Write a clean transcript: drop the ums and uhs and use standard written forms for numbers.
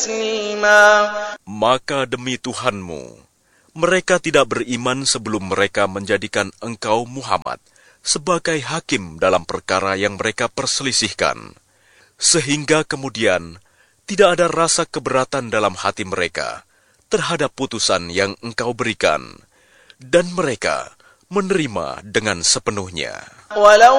Maka demi Tuhanmu, mereka tidak beriman sebelum mereka menjadikan engkau Muhammad sebagai hakim dalam perkara yang mereka perselisihkan, sehingga kemudian tidak ada rasa keberatan dalam hati mereka terhadap putusan yang engkau berikan, dan mereka menerima dengan sepenuhnya.